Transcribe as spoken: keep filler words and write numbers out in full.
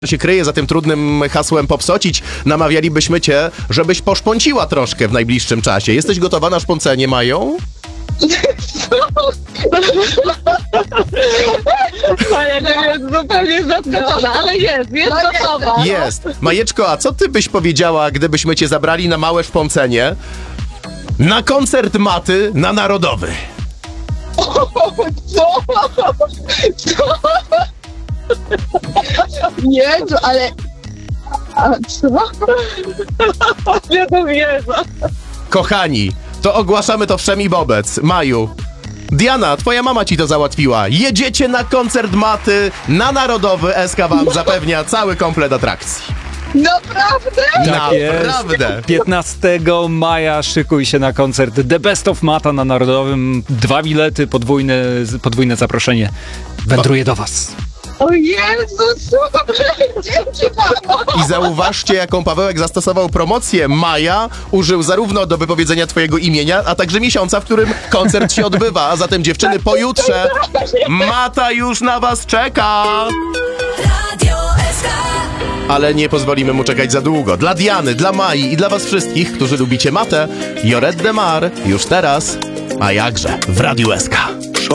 się kryje za tym trudnym hasłem popsocić, namawialibyśmy cię, żebyś poszpąciła troszkę w najbliższym czasie. Jesteś gotowa na szpącenie, Mają? Majeczka jest zupełnie zaskoczona, ale jest, jest gotowa. Jest. Majeczko, a co ty byś powiedziała, gdybyśmy cię zabrali na małe szpącenie na koncert Maty na Narodowy? Co? Co? Jezu, ale... A co? Nie to wierzę. Kochani, to ogłaszamy to wszemi wobec. Maju, Diana, twoja mama ci to załatwiła. Jedziecie na koncert Maty na Narodowy. S K wam zapewnia cały komplet atrakcji. Naprawdę? Tak jest. Naprawdę. piętnastego maja szykuj się na koncert The Best of Mata na Narodowym. Dwa bilety, podwójne, podwójne zaproszenie. Wędruje do was. O Jezu, super! Dzięki, mamo! I zauważcie, jaką Pawełek zastosował promocję. Maja użył zarówno do wypowiedzenia twojego imienia, a także miesiąca, w którym koncert się odbywa. A zatem dziewczyny, pojutrze Mata już na was czeka. Ale nie pozwolimy mu czekać za długo. Dla Diany, dla Mai i dla was wszystkich, którzy lubicie Matę, Lloret de Mar już teraz, a jakże w Radiu S K.